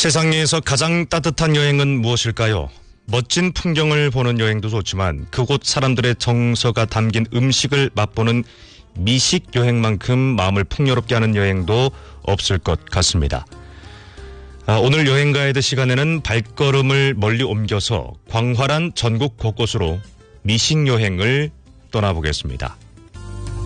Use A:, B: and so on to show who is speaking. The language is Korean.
A: 세상에서 가장 따뜻한 여행은 무엇일까요? 멋진 풍경을 보는 여행도 좋지만 그곳 사람들의 정서가 담긴 음식을 맛보는 미식 여행만큼 마음을 풍요롭게 하는 여행도 없을 것 같습니다. 오늘 여행 가이드 시간에는 발걸음을 멀리 옮겨서 광활한 전국 곳곳으로 미식 여행을 떠나보겠습니다.